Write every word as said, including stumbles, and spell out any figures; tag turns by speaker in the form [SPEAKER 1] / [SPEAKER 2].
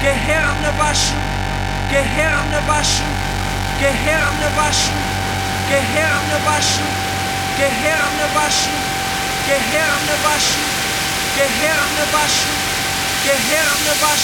[SPEAKER 1] Gehirne waschen, Gehirne waschen, Gehirne waschen, Gehirne waschen, Gehirne waschen, Gehirne waschen, Gehirne waschen, Gehirne waschen.